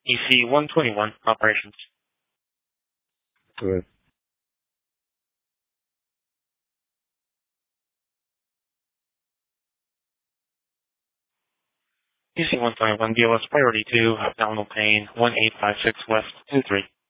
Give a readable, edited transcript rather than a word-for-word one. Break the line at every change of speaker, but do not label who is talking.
EC-121, operations.
Good.
EC-121, BOS priority 2, abdominal pain, 1856 West 23.